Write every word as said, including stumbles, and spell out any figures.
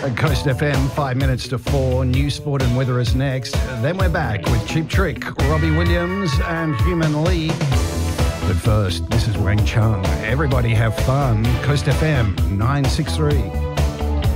At Coast F M, five minutes to four. News, sport and weather is next. Then we're back with Cheap Trick, Robbie Williams and Human Lee. But first, this is Wang Chung. Everybody have fun. Coast F M, nine six three.